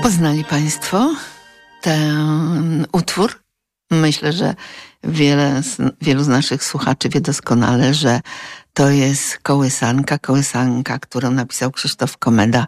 Poznali Państwo ten utwór? Myślę, że wielu z naszych słuchaczy wie doskonale, że to jest kołysanka, którą napisał Krzysztof Komeda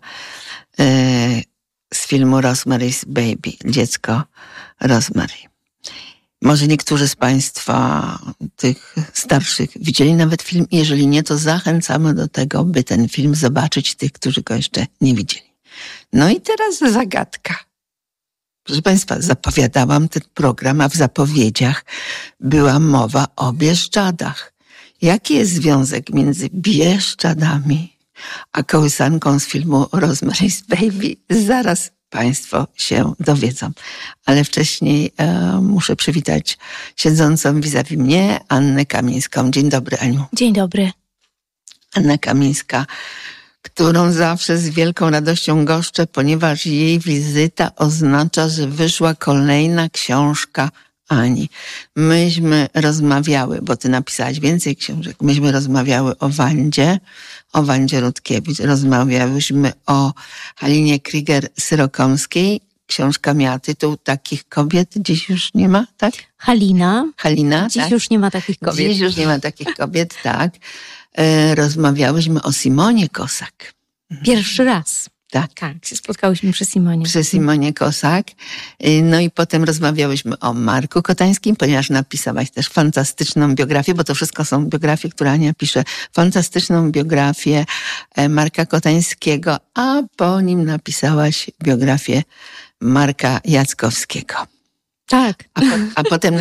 z filmu Rosemary's Baby, dziecko Rosemary. Może niektórzy z Państwa, tych starszych, widzieli nawet film. Jeżeli nie, to zachęcamy do tego, by ten film zobaczyć, tych, którzy go jeszcze nie widzieli. No i teraz zagadka. Proszę Państwa, zapowiadałam ten program, a w zapowiedziach była mowa o Bieszczadach. Jaki jest związek między Bieszczadami a kołysanką z filmu Rosemary's Baby? Zaraz Państwo się dowiedzą. Ale wcześniej muszę przywitać siedzącą vis-a-vis mnie Annę Kamińską. Dzień dobry, Aniu. Dzień dobry. Anna Kamińska, którą zawsze z wielką radością goszczę, ponieważ jej wizyta oznacza, że wyszła kolejna książka Ani. Myśmy rozmawiały, bo ty napisałaś więcej książek, myśmy rozmawiały o Wandzie Rutkiewicz, rozmawiałyśmy o Halinie Kryger-Syrokomskiej. Książka miała tytuł Takich kobiet dziś już nie ma, tak? Halina. Dziś tak? Już nie ma takich kobiet. Dziś już nie ma takich kobiet, tak. Rozmawiałyśmy o Simonie Kosak. Pierwszy raz. Tak, się spotkałyśmy przy Simonie. Przy Simonie Kosak. No i potem rozmawiałyśmy o Marku Kotańskim, ponieważ napisałaś też fantastyczną biografię, bo to wszystko są biografie, które Ania pisze. Fantastyczną biografię Marka Kotańskiego, a po nim napisałaś biografię Marka Jackowskiego. Tak. A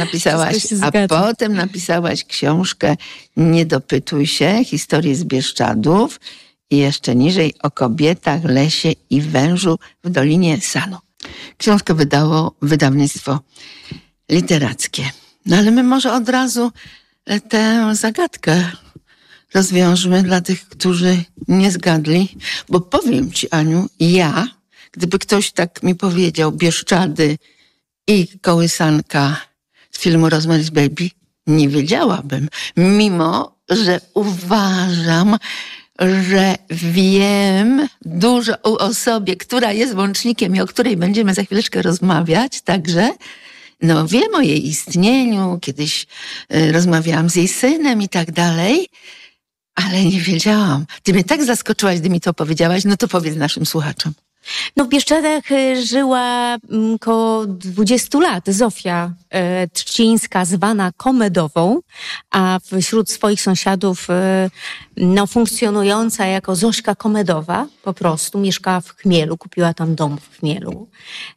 potem napisałaś książkę Nie dopytuj się, historię z Bieszczadów i jeszcze niżej o kobietach, lesie i wężu w Dolinie Sanu. Książkę wydało wydawnictwo literackie. No ale my może od razu tę zagadkę rozwiążmy dla tych, którzy nie zgadli, bo powiem ci, Aniu, gdyby ktoś tak mi powiedział Bieszczady i kołysanka z filmu Rosemary's Baby, nie wiedziałabym, mimo że uważam, że wiem dużo o osobie, która jest łącznikiem i o której będziemy za chwileczkę rozmawiać, także wiem o jej istnieniu, kiedyś rozmawiałam z jej synem i tak dalej, ale nie wiedziałam. Ty mnie tak zaskoczyłaś, gdy mi to powiedziałaś, no to powiedz naszym słuchaczom. No w Bieszczadach żyła około 20 lat Zofia Trzcińska, zwana Komedową, a wśród swoich sąsiadów funkcjonująca jako Zośka Komedowa, po prostu mieszkała w Chmielu, kupiła tam dom w Chmielu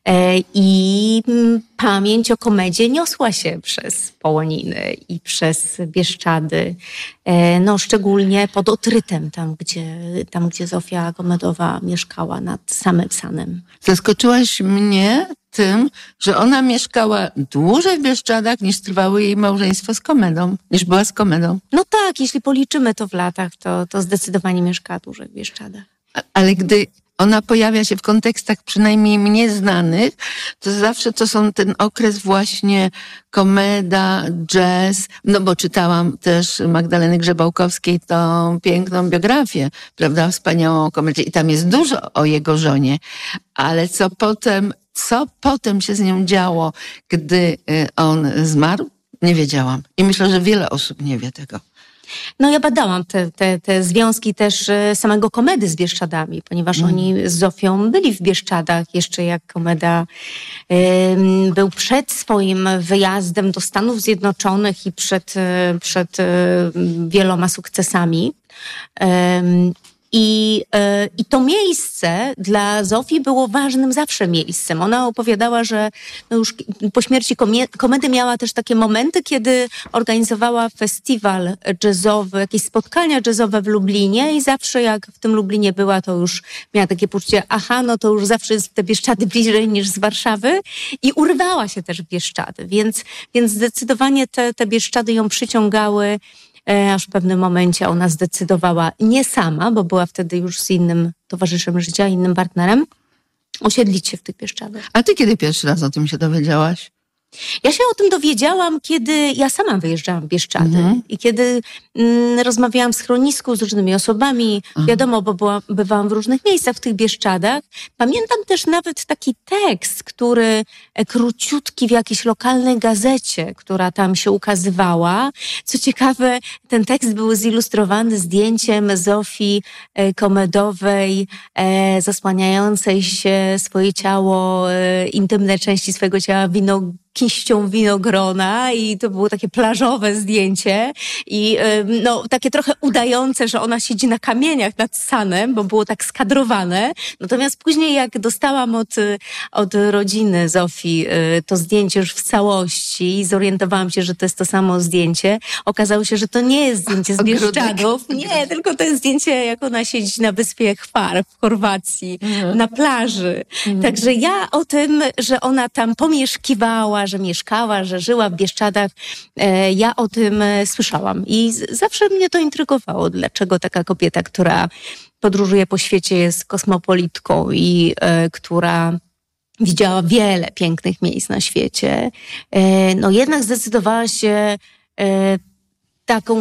i pamięć o Komedzie niosła się przez Połoniny i przez Bieszczady, szczególnie pod Otrytem, tam gdzie Zofia Komedowa mieszkała nad samym Sanem. Zaskoczyłaś mnie tym, że ona mieszkała dłużej w Bieszczadach niż trwało jej małżeństwo z Komedą, niż była z Komedą. No tak, jeśli policzymy to w latach, to zdecydowanie mieszkała dłużej w Bieszczadach. Ale gdy ona pojawia się w kontekstach przynajmniej mnie znanych, to zawsze to są ten okres właśnie komeda, jazz, bo czytałam też Magdaleny Grzebałkowskiej tą piękną biografię, prawda, wspaniałą komedię i tam jest dużo o jego żonie, ale co potem się z nią działo, gdy on zmarł, nie wiedziałam i myślę, że wiele osób nie wie tego. No ja badałam te związki też samego Komedy z Bieszczadami, ponieważ oni z Zofią byli w Bieszczadach jeszcze jak Komeda był przed swoim wyjazdem do Stanów Zjednoczonych i przed wieloma sukcesami. I to miejsce dla Zofii było ważnym zawsze miejscem. Ona opowiadała, że już po śmierci Komedy miała też takie momenty, kiedy organizowała festiwal jazzowy, jakieś spotkania jazzowe w Lublinie i zawsze jak w tym Lublinie była, to już miała takie poczucie, to już zawsze jest te Bieszczady bliżej niż z Warszawy i urwała się też w Bieszczady, więc zdecydowanie te Bieszczady ją przyciągały. Aż w pewnym momencie ona zdecydowała nie sama, bo była wtedy już z innym towarzyszem życia, innym partnerem, osiedlić się w tych Bieszczadach. A ty kiedy pierwszy raz o tym się dowiedziałaś? Ja się o tym dowiedziałam, kiedy ja sama wyjeżdżałam w Bieszczady i kiedy rozmawiałam w schronisku z różnymi osobami. Wiadomo, bo bywałam w różnych miejscach w tych Bieszczadach. Pamiętam też nawet taki tekst, który króciutki w jakiejś lokalnej gazecie, która tam się ukazywała. Co ciekawe, ten tekst był zilustrowany zdjęciem Zofii Komedowej, zasłaniającej się swoje ciało, intymne części swojego ciała kiścią winogrona i to było takie plażowe zdjęcie i takie trochę udające, że ona siedzi na kamieniach nad Sanem, bo było tak skadrowane. Natomiast później jak dostałam od rodziny Zofii to zdjęcie już w całości i zorientowałam się, że to jest to samo zdjęcie, okazało się, że to nie jest zdjęcie z Bieszczadów. Nie, tylko to jest zdjęcie, jak ona siedzi na wyspie Hvar w Chorwacji, na plaży. Także ja o tym, że ona tam pomieszkiwała, że mieszkała, że żyła w Bieszczadach, ja o tym słyszałam. I zawsze mnie to intrygowało, dlaczego taka kobieta, która podróżuje po świecie, jest kosmopolitką i która widziała wiele pięknych miejsc na świecie, jednak zdecydowała się taką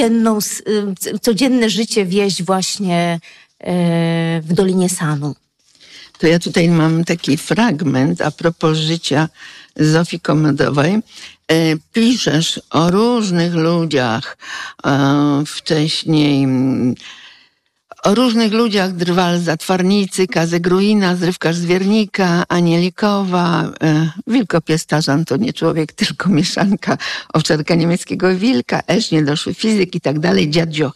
codzienne życie wieść właśnie w Dolinie Sanu. To ja tutaj mam taki fragment a propos życia Zofii Komedowej. Piszesz o różnych ludziach wcześniej, o różnych ludziach: Drwal z Zatwarnicy, Kazegruina, Zrywkarz z Wiernika, Anielikowa, Wilkopies Tarzan to nie człowiek, tylko mieszanka, owczarka niemieckiego wilka, Esz, niedoszły fizyk i tak dalej, dziadzio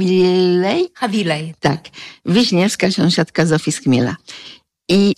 Hawilej. Tak, Wiśniewska, sąsiadka Zofii z Chmiela. I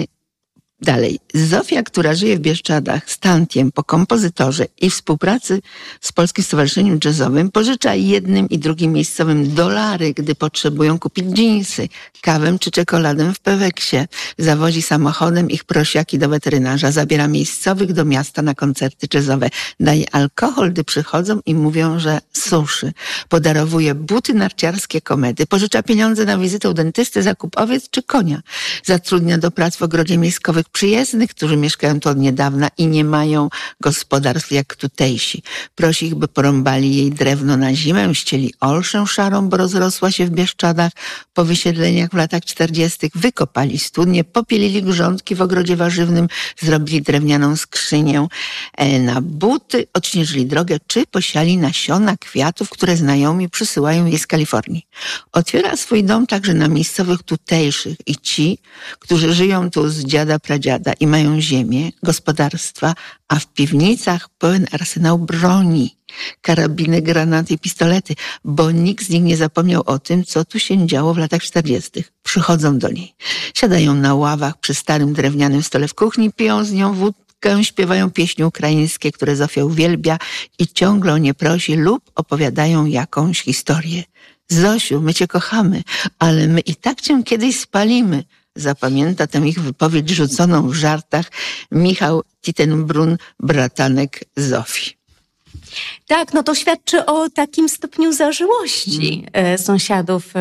dalej. Zofia, która żyje w Bieszczadach z Tantiem po kompozytorze i współpracy z Polskim Stowarzyszeniem Jazzowym, pożycza jednym i drugim miejscowym dolary, gdy potrzebują kupić dżinsy, kawę czy czekoladę w Peweksie. Zawozi samochodem ich prosiaki do weterynarza, zabiera miejscowych do miasta na koncerty jazzowe. Daje alkohol, gdy przychodzą i mówią, że suszy. Podarowuje buty narciarskie Komedy. Pożycza pieniądze na wizytę u dentysty, zakup owiec czy konia. Zatrudnia do prac w ogrodzie miejskowych przyjezdnych, którzy mieszkają tu od niedawna i nie mają gospodarstw jak tutejsi. Prosi ich, by porąbali jej drewno na zimę, ścieli olszę szarą, bo rozrosła się w Bieszczadach po wysiedleniach w latach 40. Wykopali studnie, popielili grządki w ogrodzie warzywnym, zrobili drewnianą skrzynię na buty, odśnieżyli drogę, czy posiali nasiona kwiatów, które znajomi przysyłają jej z Kalifornii. Otwiera swój dom także na miejscowych tutejszych i ci, którzy żyją tu z dziada, pradziada i mają ziemię, gospodarstwa, a w piwnicach pełen arsenał broni, karabiny, granaty i pistolety, bo nikt z nich nie zapomniał o tym, co tu się działo w latach 40. Przychodzą do niej. Siadają na ławach przy starym drewnianym stole w kuchni, piją z nią wódkę, śpiewają pieśni ukraińskie, które Zofia uwielbia i ciągle o nie prosi, lub opowiadają jakąś historię. Zosiu, my cię kochamy, ale my i tak cię kiedyś spalimy. Zapamięta tę ich wypowiedź rzuconą w żartach Michał Titenbrun, bratanek Zofii. Tak, no to świadczy o takim stopniu zażyłości sąsiadów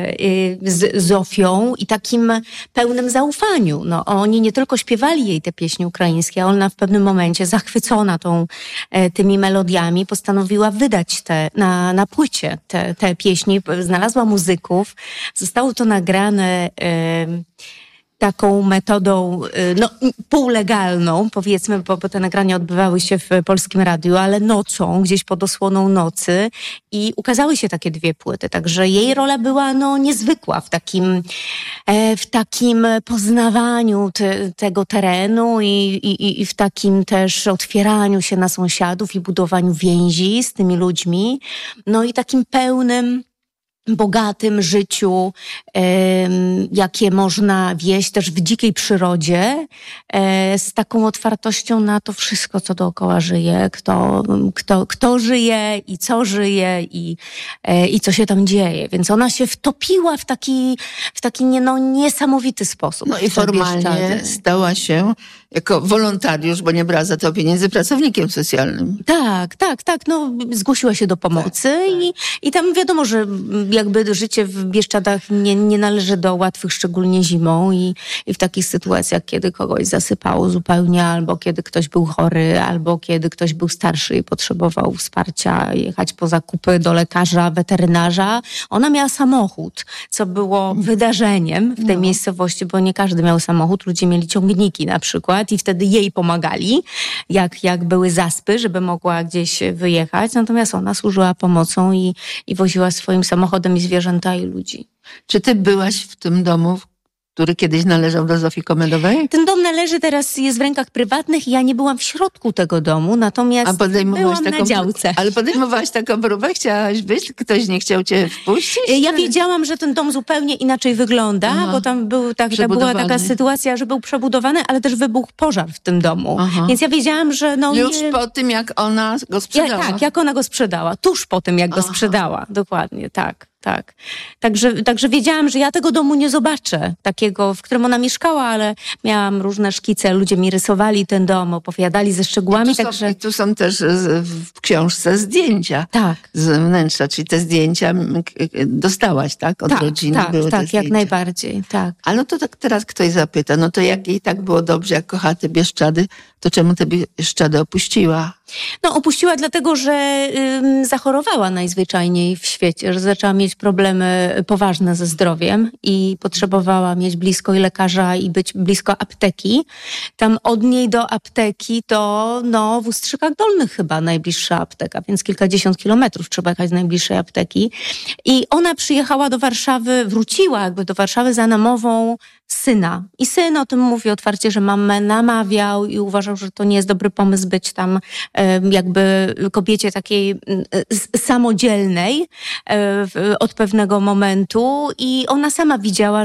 z Zofią i takim pełnym zaufaniu. No, oni nie tylko śpiewali jej te pieśni ukraińskie, a ona w pewnym momencie, zachwycona tymi melodiami, postanowiła wydać na płycie te pieśni. Znalazła muzyków, zostało to nagrane taką metodą półlegalną, powiedzmy, bo te nagrania odbywały się w Polskim Radiu, ale nocą, gdzieś pod osłoną nocy, i ukazały się takie 2 płyty. Także jej rola była niezwykła w takim poznawaniu tego terenu i w takim też otwieraniu się na sąsiadów i budowaniu więzi z tymi ludźmi. No i takim pełnym, bogatym życiu, jakie można wieść też w dzikiej przyrodzie, z taką otwartością na to wszystko, co dookoła żyje, kto żyje i co żyje i co się tam dzieje. Więc ona się wtopiła w taki niesamowity sposób. No i formalnie stała się jako wolontariusz, bo nie brała za to pieniędzy, pracownikiem socjalnym. Tak. No, zgłosiła się do pomocy i tam wiadomo, że jakby życie w Bieszczadach nie należy do łatwych, szczególnie zimą i w takich sytuacjach, kiedy kogoś zasypało zupełnie, albo kiedy ktoś był chory, albo kiedy ktoś był starszy i potrzebował wsparcia, jechać po zakupy do lekarza, weterynarza. Ona miała samochód, co było wydarzeniem w tej miejscowości, bo nie każdy miał samochód. Ludzie mieli ciągniki na przykład i wtedy jej pomagali, jak były zaspy, żeby mogła gdzieś wyjechać. Natomiast ona służyła pomocą i woziła swoim samochodem i zwierzęta i ludzi. Czy ty byłaś w tym domu, który kiedyś należał do Zofii Komendowej? Ten dom jest w rękach prywatnych i ja nie byłam w środku tego domu, natomiast byłam na działce. Ale podejmowałaś taką próbę? Chciałaś być? Ktoś nie chciał cię wpuścić? Ja wiedziałam, że ten dom zupełnie inaczej wygląda, bo tam była taka sytuacja, że był przebudowany, ale też wybuchł pożar w tym domu. Więc ja wiedziałam, że... Już po tym, jak ona go sprzedała? Tak, jak ona go sprzedała. Tuż po tym, jak go sprzedała. Dokładnie, tak. Także wiedziałam, że ja tego domu nie zobaczę, takiego, w którym ona mieszkała, ale miałam różne szkice, ludzie mi rysowali ten dom, opowiadali ze szczegółami. I tu są też w książce zdjęcia z wnętrza, czyli te zdjęcia dostałaś, tak? Od rodziny były te zdjęcia. Jak najbardziej, tak. Ale no to tak teraz ktoś zapyta, no to jak jej tak było dobrze, jak kochała te Bieszczady, to czemu te Bieszczady opuściła? No opuściła dlatego, że zachorowała najzwyczajniej w świecie, że zaczęła mieć problemy poważne ze zdrowiem i potrzebowała mieć blisko i lekarza i być blisko apteki. Tam od niej do apteki to w Ustrzykach Dolnych chyba najbliższa apteka, więc kilkadziesiąt kilometrów trzeba jechać z najbliższej apteki. I ona przyjechała do Warszawy, wróciła jakby do Warszawy za namową syna. I syn o tym mówi otwarcie, że mamę namawiał i uważał, że to nie jest dobry pomysł być tam jakby kobiecie takiej samodzielnej od pewnego momentu i ona sama widziała,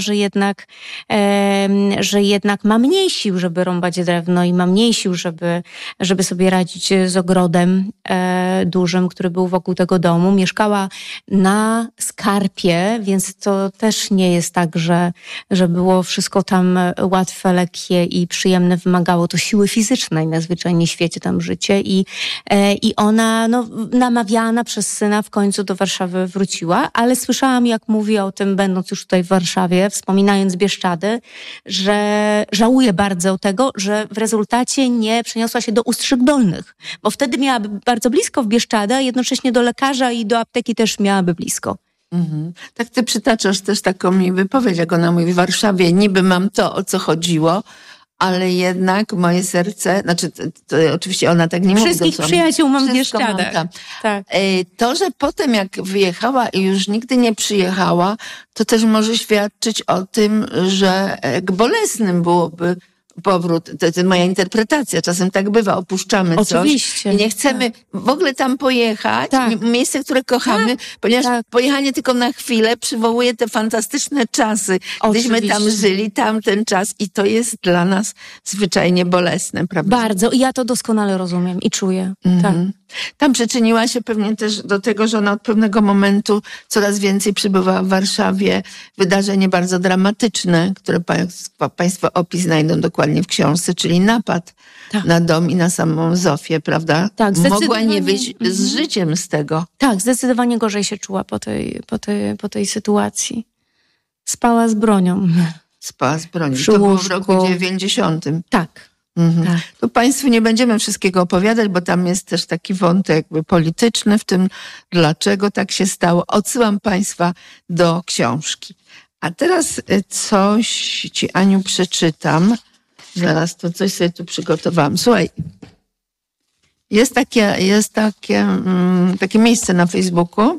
że jednak ma mniej sił, żeby rąbać drewno i ma mniej sił, żeby sobie radzić z ogrodem dużym, który był wokół tego domu. Mieszkała na skarpie, więc to też nie jest tak, że było wszystko tam łatwe, lekkie i przyjemne. Wymagało to siły fizycznej najzwyczajniej w świecie tam życie i ona namawiana przez syna w końcu do Warszawy wróciła, ale słyszałam, jak mówi o tym, będąc już tutaj w Warszawie, wspominając Bieszczady, że żałuje bardzo tego, że w rezultacie nie przeniosła się do Ustrzyk Dolnych, bo wtedy miałaby bardzo blisko w Bieszczady, a jednocześnie do lekarza i do apteki też miałaby blisko. Tak ty przytaczasz też taką mi wypowiedź, jak ona mówi, w Warszawie niby mam to, o co chodziło, ale jednak moje serce, znaczy to oczywiście ona tak nie mówi. Wszystkich przyjaciół mam w Bieszczadach. Tak. To, że potem jak wyjechała i już nigdy nie przyjechała, to też może świadczyć o tym, że bolesnym byłoby powrót. To jest moja interpretacja. Czasem tak bywa, opuszczamy Oczywiście, coś i nie chcemy w ogóle tam pojechać, miejsce, które kochamy, ponieważ pojechanie tylko na chwilę przywołuje te fantastyczne czasy, gdyśmy tam żyli, tamten czas i to jest dla nas zwyczajnie bolesne, prawda? Bardzo. I ja to doskonale rozumiem i czuję. Tak. Tam przyczyniła się pewnie też do tego, że ona od pewnego momentu coraz więcej przybywała w Warszawie. Wydarzenie bardzo dramatyczne, które Państwo opis znajdą dokładnie w książce, czyli napad na dom i na samą Zofię, prawda? Tak, mogła nie wyjść z życiem z tego. Tak, zdecydowanie gorzej się czuła po tej sytuacji. Spała z bronią. Spała z bronią. To było w roku 90. Tak. Tak. Tu Państwu nie będziemy wszystkiego opowiadać, bo tam jest też taki wątek jakby polityczny w tym, dlaczego tak się stało. Odsyłam Państwa do książki. A teraz coś Ci, Aniu, przeczytam. Zaraz to coś sobie tu przygotowałam. Słuchaj, jest takie miejsce na Facebooku.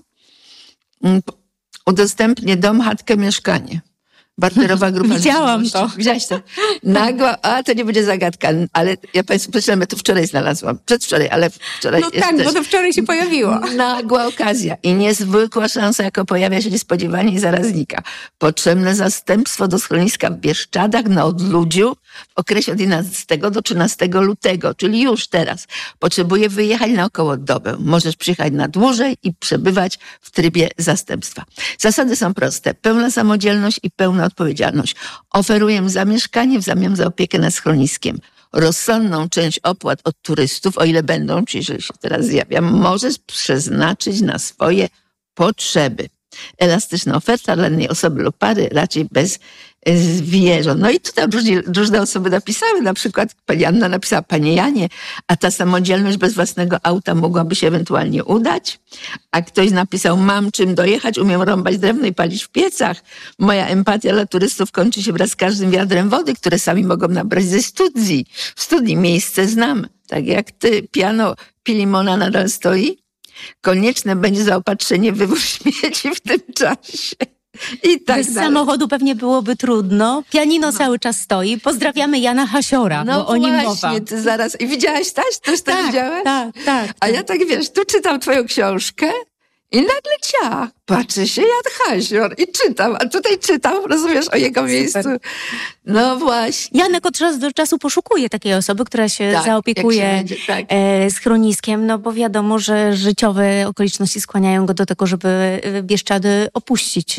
Udostępnię dom, chatkę, mieszkanie. Barterowa grupa. Widziałam to. Widziałaś to? Nagła, to nie będzie zagadka, ale ja Państwu przeczytam, ja to wczoraj znalazłam. Przedwczoraj, ale wczoraj jest tak, też. Bo to wczoraj się pojawiło. Nagła okazja i niezwykła szansa, jako pojawia się niespodziewanie i zaraz znika. Potrzebne zastępstwo do schroniska w Bieszczadach na odludziu w okresie od 11 do 13 lutego, czyli już teraz. Potrzebuję wyjechać na około dobę. Możesz przyjechać na dłużej i przebywać w trybie zastępstwa. Zasady są proste. Pełna samodzielność i pełna odpowiedzialność. Oferuję zamieszkanie w zamian za opiekę nad schroniskiem. Rozsądną część opłat od turystów, o ile będą, czyli jeżeli się teraz zjawiam, możesz przeznaczyć na swoje potrzeby. elastyczna oferta dla jednej osoby lub pary, raczej bez zwierząt. No i tutaj różne osoby napisały, na przykład pani Anna napisała: panie Janie, a ta samodzielność bez własnego auta mogłaby się ewentualnie udać? A ktoś napisał: mam czym dojechać, umiem rąbać drewno i palić w piecach. Moja empatia dla turystów kończy się wraz z każdym wiadrem wody, które sami mogą nabrać ze studni. W studni miejsce znam, tak jak ty. Piano Pilimona nadal stoi. Konieczne będzie zaopatrzenie w wywóz śmieci w tym czasie. I tak bez dalej. samochodu pewnie byłoby trudno. Pianino cały czas stoi. Pozdrawiamy Jana Hasiora, bo o nim mowa. Ty zaraz. I widziałaś też to widziałaś? Tak. A ja tak, wiesz, tu czytam twoją książkę i nagle ciach, patrzy się Jan Hasior i czytam, a tutaj czytam, rozumiesz, o jego miejscu. No właśnie. Janek od czasu do czasu poszukuje takiej osoby, która się zaopiekuje schroniskiem, no bo wiadomo, że życiowe okoliczności skłaniają go do tego, żeby Bieszczady opuścić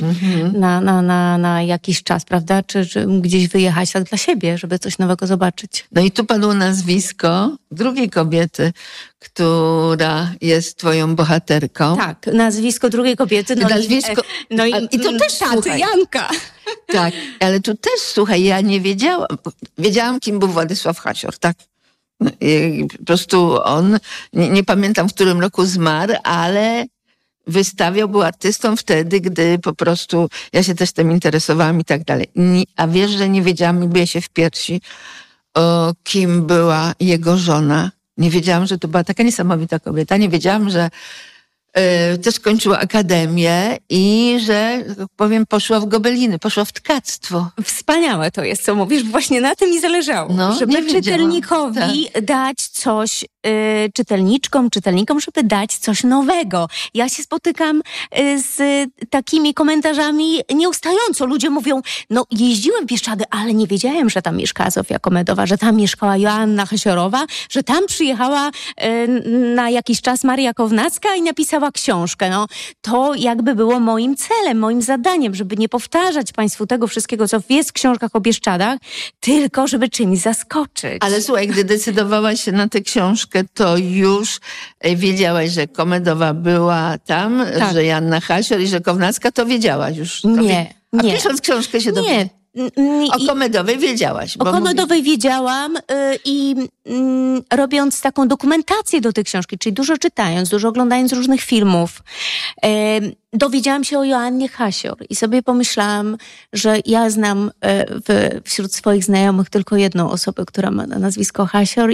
na jakiś czas, prawda? Czy gdzieś wyjechać tak dla siebie, żeby coś nowego zobaczyć. No i tu padło nazwisko drugiej kobiety, która jest twoją bohaterką. Tak, nazwisko drugiej kobiety. I to też taty Janka. Tak, ale tu też, słuchaj, ja nie wiedziałam, kim był Władysław Hasior, tak. I po prostu on, nie pamiętam, w którym roku zmarł, ale był artystą wtedy, gdy po prostu ja się też tym interesowałam i tak dalej. A wiesz, że nie wiedziałam, biję się w piersi, kim była jego żona. Nie wiedziałam, że to była taka niesamowita kobieta. Nie wiedziałam, że też kończyła akademię i że, tak powiem, poszła w gobeliny, poszła w tkactwo. Wspaniałe to jest, co mówisz. Właśnie na tym mi zależało. Żeby czytelnikowi dać coś, czytelnikom, żeby dać coś nowego. Ja się spotykam z takimi komentarzami nieustająco. Ludzie mówią, no jeździłem w Bieszczady, ale nie wiedziałem, że tam mieszkała Zofia Komedowa, że tam mieszkała Joanna Hasiorowa, że tam przyjechała na jakiś czas Maria Kownacka i napisała książkę. No, to jakby było moim celem, moim zadaniem, żeby nie powtarzać Państwu tego wszystkiego, co jest w książkach o Bieszczadach, tylko żeby czymś zaskoczyć. Ale słuchaj, gdy decydowałaś się na tę książkę, to już wiedziałaś, że Komedowa była tam, że Joanna Hasior i że Kownacka, to wiedziałaś już? Nie. A pisząc książkę się dowiedziałaś? O Komedowej wiedziałaś. O Komedowej wiedziałam i robiąc taką dokumentację do tej książki, czyli dużo czytając, dużo oglądając różnych filmów, dowiedziałam się o Joannie Hasior i sobie pomyślałam, że ja znam wśród swoich znajomych tylko jedną osobę, która ma nazwisko Hasior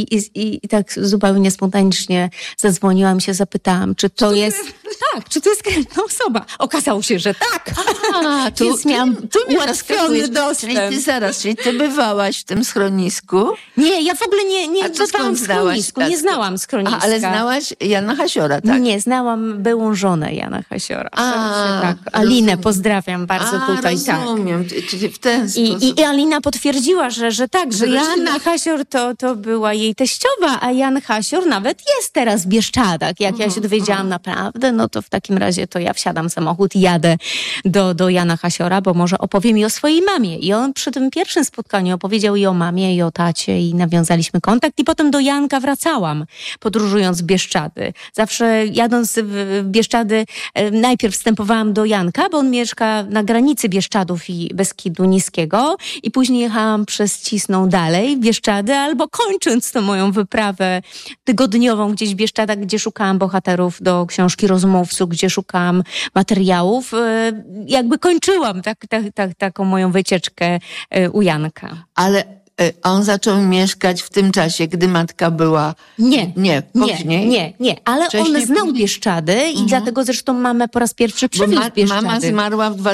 i tak zupełnie spontanicznie zadzwoniłam się, zapytałam, czy to jest konkretna osoba. Okazało się, że tak. Więc miałam ułatwiony dostęp. Czyli ty bywałaś w tym schronisku? Nie, ja w ogóle nie bywałam w schronisku, nie znałam schroniska. Ale znałaś Jana Hasiora, tak? Nie, znałam byłą żonę Jana Hasiora. Tak. Alinę pozdrawiam bardzo tutaj. Rozumiem, czyli w ten sposób. I Alina potwierdziła, że tak, że Joanna Hasior to była jej teściowa, a Jan Hasior nawet jest teraz w Bieszczadach. Jak ja się dowiedziałam naprawdę, no to w takim razie to ja wsiadam w samochód i jadę do Jana Hasiora, bo może opowie mi o swojej mamie. I on przy tym pierwszym spotkaniu opowiedział i o mamie, i o tacie, i nawiązaliśmy kontakt. I potem do Janka wracałam, podróżując w Bieszczady. Zawsze jadąc w Bieszczady, najpierw wstępowałam do Janka, bo on mieszka na granicy Bieszczadów i Beskidu Niskiego, i później jechałam przez Cisną dalej w Bieszczady, albo kończąc tą moją wyprawę tygodniową gdzieś w Bieszczadach, gdzie szukałam bohaterów do książki Rozmówców, gdzie szukałam materiałów, jakby kończyłam taką moją wycieczkę u Janka. Ale on zaczął mieszkać w tym czasie, gdy matka była... Nie, później? Nie. Ale wcześniej on znał Bieszczady i dlatego zresztą mamę po raz pierwszy przywiózł w Bieszczady. Mama zmarła w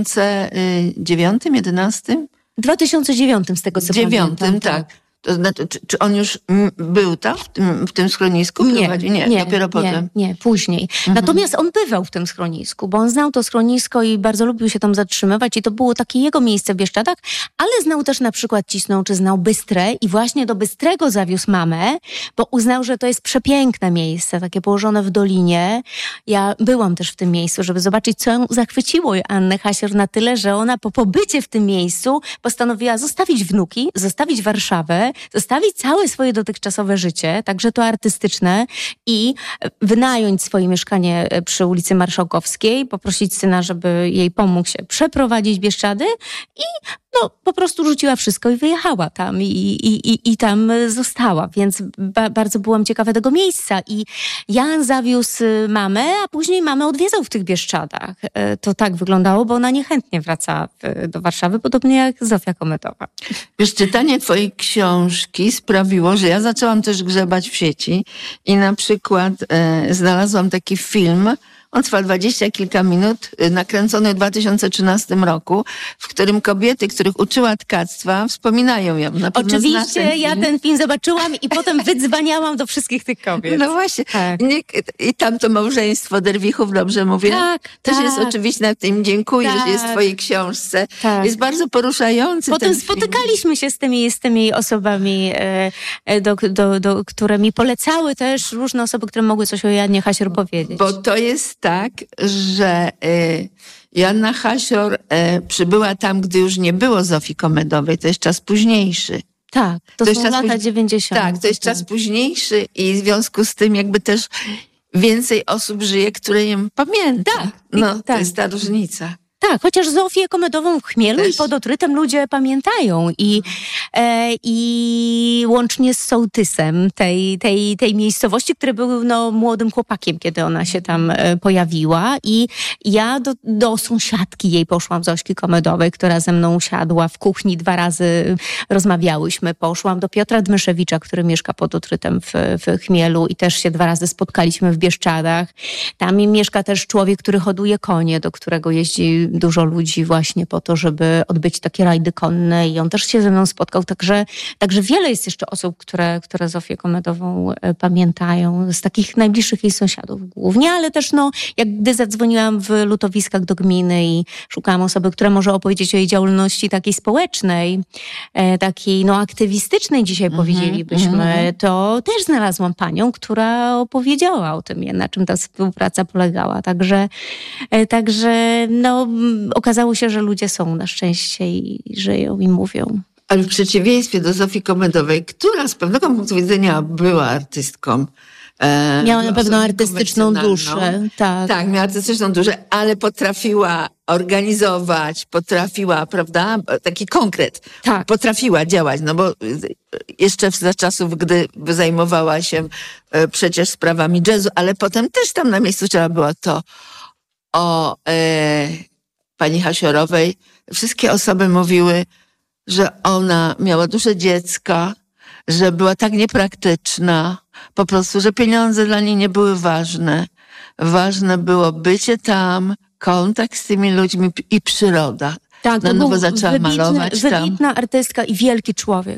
2009, 11? 2009, z tego co pamiętam. Tak. To znaczy, czy on już był tam, w tym schronisku? Nie, dopiero potem. Nie, później. Natomiast on bywał w tym schronisku, bo on znał to schronisko i bardzo lubił się tam zatrzymywać i to było takie jego miejsce w Bieszczadach, ale znał też na przykład Cisną, czy znał Bystrę i właśnie do Bystrego zawiózł mamę, bo uznał, że to jest przepiękne miejsce, takie położone w dolinie. Ja byłam też w tym miejscu, żeby zobaczyć, co ją zachwyciło Joannę Hasior na tyle, że ona po pobycie w tym miejscu postanowiła zostawić wnuki, zostawić Warszawę Polsce, zostawić całe swoje dotychczasowe życie, także to artystyczne, i wynająć swoje mieszkanie przy ulicy Marszałkowskiej, poprosić syna, żeby jej pomógł się przeprowadzić w Bieszczady i po prostu rzuciła wszystko i wyjechała tam i tam została, więc bardzo byłam ciekawa tego miejsca. I Jan zawiózł mamę, a później mamę odwiedzał w tych Bieszczadach. To tak wyglądało, bo ona niechętnie wraca do Warszawy, podobnie jak Zofia Kometowa. Wiesz, czytanie twojej książki sprawiło, że ja zaczęłam też grzebać w sieci i na przykład znalazłam taki film. On trwa 20 kilka minut, nakręcony w 2013 roku, w którym kobiety, których uczyła tkactwa, wspominają ją. Oczywiście, ja ten film zobaczyłam i potem wydzwaniałam do wszystkich tych kobiet. No właśnie. Tak. I tam to małżeństwo Derwichów, dobrze mówię? Tak, też tak. jest oczywiście, na tym dziękuję, że jest w twojej książce. Tak. Jest bardzo poruszający Potem ten film. spotykaliśmy się z tymi osobami, które mi polecały też różne osoby, które mogły coś o Janie Hasior powiedzieć. Bo to jest tak, że Joanna Hasior przybyła tam, gdy już nie było Zofii Komedowej. To jest czas późniejszy. Tak, to są lata 90. Tak, to jest czas późniejszy i w związku z tym jakby też więcej osób żyje, które ją pamięta. Tak, no, to jest ta różnica. Tak, chociaż Zofię Komedową w Chmielu i pod Otrytem ludzie pamiętają i łącznie z sołtysem tej miejscowości, który był młodym chłopakiem, kiedy ona się tam pojawiła, i ja do sąsiadki jej poszłam, Zośki Komedowej, która ze mną usiadła w kuchni, 2 razy rozmawiałyśmy, poszłam do Piotra Dmyszewicza, który mieszka pod Otrytem w Chmielu i też się 2 razy spotkaliśmy w Bieszczadach. Tam mieszka też człowiek, który hoduje konie, do którego jeździ dużo ludzi właśnie po to, żeby odbyć takie rajdy konne, i on też się ze mną spotkał. Także wiele jest jeszcze osób, które Zofię Komedową pamiętają, z takich najbliższych jej sąsiadów głównie, ale też jak gdy zadzwoniłam w lutowiskach do gminy i szukałam osoby, która może opowiedzieć o jej działalności takiej społecznej, takiej aktywistycznej dzisiaj powiedzielibyśmy, to też znalazłam panią, która opowiedziała o tym, na czym ta współpraca polegała. Także okazało się, że ludzie są na szczęście i żyją i mówią. Ale w przeciwieństwie do Zofii Komedowej, która z pewnego punktu widzenia była artystką. Miała na pewno artystyczną duszę. Tak, miała artystyczną duszę, ale potrafiła organizować, prawda, taki konkret. Tak. Potrafiła działać, bo jeszcze za czasów, gdy zajmowała się przecież sprawami jazzu, ale potem też tam na miejscu trzeba było to o pani Hasiorowej. Wszystkie osoby mówiły, że ona miała duszę dziecka, że była tak niepraktyczna, po prostu, że pieniądze dla niej nie były ważne. Ważne było bycie tam, kontakt z tymi ludźmi i przyroda. Tak, na nowo zaczęła malować tam. Wybitna artystka i wielki człowiek.